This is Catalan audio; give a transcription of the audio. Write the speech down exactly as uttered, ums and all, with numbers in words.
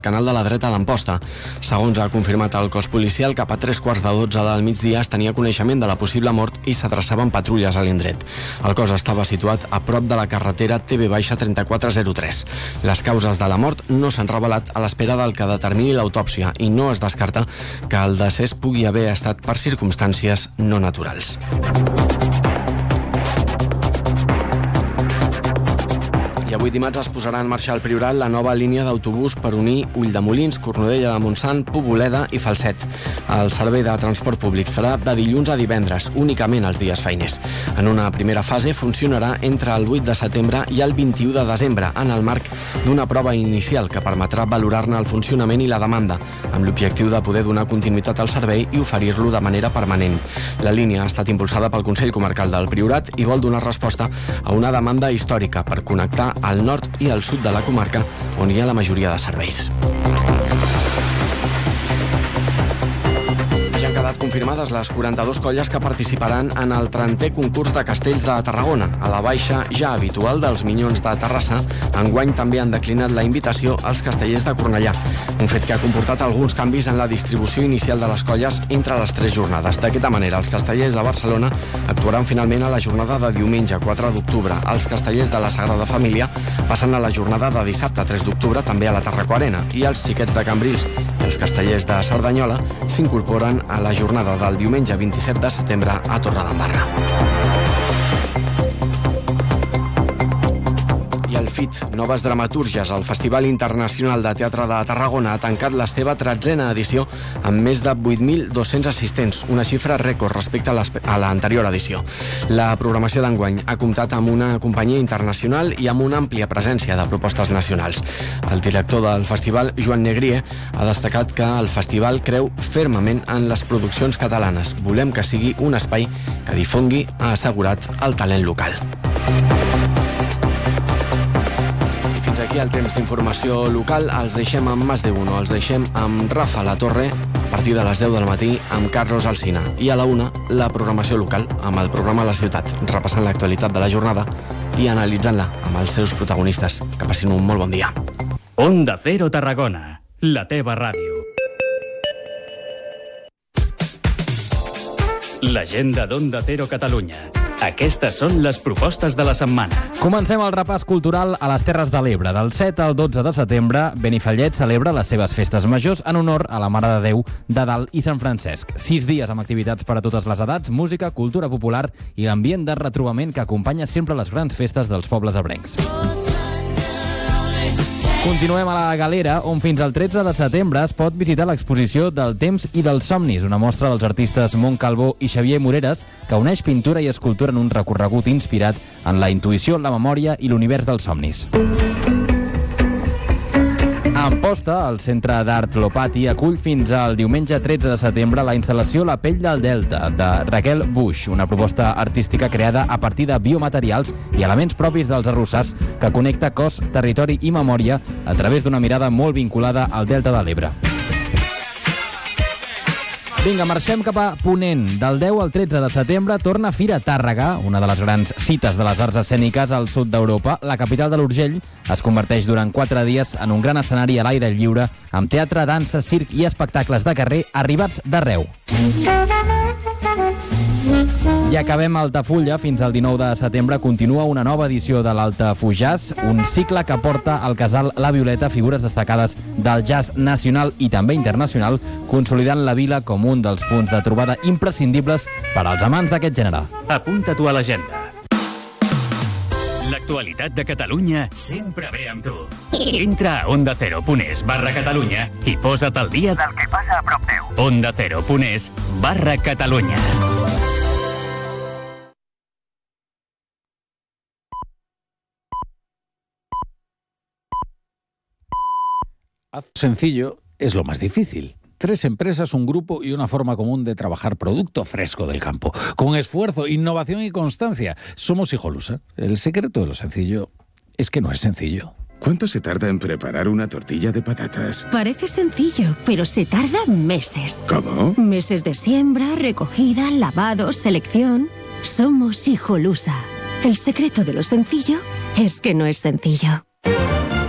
Canal de la Dreta d'Amposta. Segons ha confirmat el cos policial, cap a tres quarts de dotze del migdia es tenia coneixement de la possible mort i s'adreçaven patrulles a l'indret. El cos estava situat a prop de la carretera T B trenta-quatre zero tres. Les causes de la mort no s'han revelat a l'espera del que determini l'autòpsia i no es descarta que el decés pugui haver estat per circumstàncies no naturals. I avui dimarts es posarà en marxa al Priorat la nova línia d'autobús per unir Ulldemolins, Cornudella de Montsant, Poboleda i Falset. El servei de transport públic serà de dilluns a divendres, únicament els dies feiners. En una primera fase funcionarà entre el vuit de setembre i el vint-i-u de desembre, en el marc d'una prova inicial que permetrà valorar-ne el funcionament i la demanda, amb l'objectiu de poder donar continuïtat al servei i oferir-lo de manera permanent. La línia ha estat impulsada pel Consell Comarcal del Priorat i vol donar resposta a una demanda històrica per connectar al nord i al sud de la comarca, on hi ha la majoria de serveis. Han quedat confirmades les quaranta-dues colles que participaran en el trentè concurs de castells de Tarragona, a la baixa ja habitual dels Minyons de Terrassa. Enguany també han declinat la invitació als castellers de Cornellà, un fet que ha comportat alguns canvis en la distribució inicial de les colles entre les tres jornades. D'aquesta manera, els castellers de Barcelona actuaran finalment a la jornada de diumenge quatre d'octubre. Els castellers de la Sagrada Família passen a la jornada de dissabte tres d'octubre, també a la Tarraco Arena, i els xiquets de Cambrils i els castellers de Cerdanyola s'incorporen a la jornada del diumenge vint-i-set de setembre a Torredembarra. I el F I T, Noves Dramatúrgies, el Festival Internacional de Teatre de Tarragona, ha tancat la seva tretzena edició amb més de vuit mil dos-cents assistents, una xifra rècord respecte a l'anterior edició. La programació d'enguany ha comptat amb una companyia internacional i amb una àmplia presència de propostes nacionals. El director del festival, Joan Negrier, ha destacat que el festival creu fermament en les produccions catalanes. Volem que sigui un espai que difongui, ha assegurat, el talent local. Aquí el temps d'informació local els deixem amb Más de Uno, els deixem amb Rafa La Torre a partir de les deu del matí amb Carlos Alsina i a la una la programació local amb el programa La Ciutat, repassant l'actualitat de la jornada i analitzant-la amb els seus protagonistes. Que passin un molt bon dia. Onda Cero Tarragona, la teva ràdio. L'agenda d'Onda Cero Catalunya. Aquestes són les propostes de la setmana. Comencem el repàs cultural a les Terres de l'Ebre. Del set al dotze de setembre, Benifallet celebra les seves festes majors en honor a la Mare de Déu de Dalt i Sant Francesc. Sis dies amb activitats per a totes les edats, música, cultura popular i l'ambient de retrobament que acompanya sempre les grans festes dels pobles ebrencs. Continuem a la Galera, on fins al tretze de setembre es pot visitar l'exposició del Temps i dels Somnis, una mostra dels artistes Mont Calbó i Xavier Moreres, que uneix pintura i escultura en un recorregut inspirat en la intuïció, la memòria i l'univers dels somnis. A Amposta, el Centre d'Art Lopati acull fins al diumenge tretze de setembre la instal·lació La pell del Delta, de Raquel Buix, una proposta artística creada a partir de biomaterials i elements propis dels arrossars que connecta cos, territori i memòria a través d'una mirada molt vinculada al Delta de l'Ebre. Vinga, marxem cap a Ponent. Del deu al tretze de setembre torna Fira Tàrrega, una de les grans cites de les arts escèniques al sud d'Europa. La capital de l'Urgell es converteix durant quatre dies en un gran escenari a l'aire lliure, amb teatre, dansa, circ i espectacles de carrer arribats d'arreu. I acabem a Altafulla. Fins al dinou de setembre continua una nova edició de l'Altafujàs, un cicle que porta al casal La Violeta figures destacades del jazz nacional i també internacional, consolidant la vila com un dels punts de trobada imprescindibles per als amants d'aquest gènere. Apunta-t'ho a l'agenda. L'actualitat de Catalunya sempre ve amb tu. Entra a onda cero punt es barra Catalunya i posa't al dia del que passa a prop teu. onda cero punt es barra Catalunya. Sencillo es lo más difícil. Tres empresas, un grupo y una forma común de trabajar producto fresco del campo. Con esfuerzo, innovación y constancia. Somos Hijolusa. El secreto de lo sencillo es que no es sencillo. ¿Cuánto se tarda en preparar una tortilla de patatas? Parece sencillo, pero se tarda meses. ¿Cómo? Meses de siembra, recogida, lavado, selección. Somos Hijolusa. El secreto de lo sencillo es que no es sencillo.